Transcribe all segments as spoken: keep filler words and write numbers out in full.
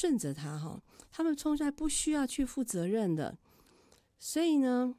顺着他哈，他们从来不需要去负责任的。所以呢，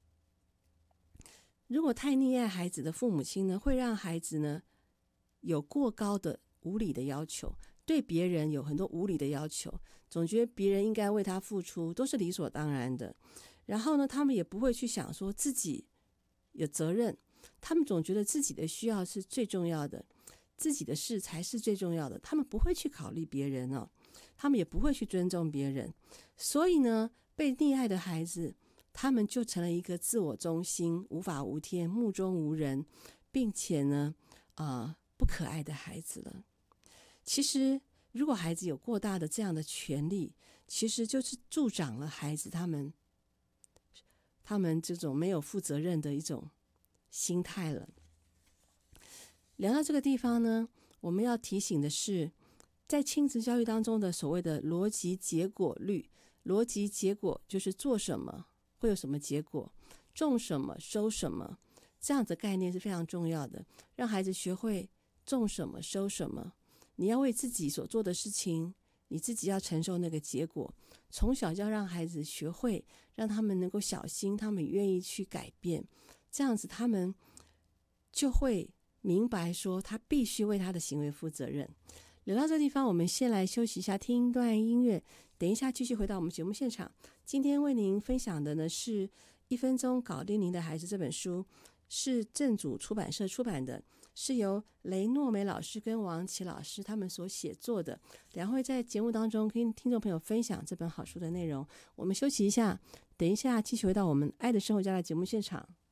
如果太溺爱孩子的父母亲呢，会让孩子呢有过高的无理的要求，对别人有很多无理的要求，总觉得别人应该为他付出，都是理所当然的。然后呢，他们也不会去想说自己有责任，他们总觉得自己的需要是最重要的，自己的事才是最重要的，他们不会去考虑别人哦，他们也不会去尊重别人。所以呢，被溺爱的孩子，他们就成了一个自我中心、无法无天、目中无人，并且呢，呃，不可爱的孩子了。其实，如果孩子有过大的这样的权利，其实就是助长了孩子他们他们这种没有负责任的一种心态了。聊到这个地方呢，我们要提醒的是，在亲子教育当中的所谓的逻辑结果律，逻辑结果就是做什么会有什么结果，种什么收什么，这样的概念是非常重要的，让孩子学会种什么收什么。你要为自己所做的事情，你自己要承受那个结果。从小就要让孩子学会，让他们能够小心，他们愿意去改变，这样子他们就会明白说他必须为他的行为负责任。聊到这个地方，我们先来休息一下，听一段音乐，等一下继续回到我们节目现场。今天为您分享的呢是一分钟搞定您的孩子这本书，是正主出版社出版的，是由雷诺梅老师跟王琦老师他们所写作的，两位在节目当中跟听众朋友分享这本好书的内容。我们休息一下，等一下继续回到我们爱的生活家的节目现场。